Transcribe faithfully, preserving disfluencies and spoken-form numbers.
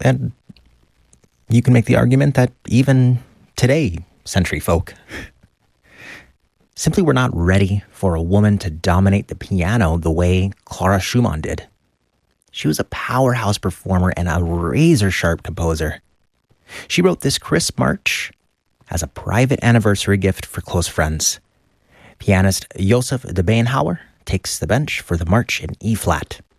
And you can make the argument that even today, century folk simply were not ready for a woman to dominate the piano the way Clara Schumann did. She was a powerhouse performer and a razor-sharp composer. She wrote this crisp march as a private anniversary gift for close friends. Pianist Joseph de Beenhauer takes the bench for the march in E-flat.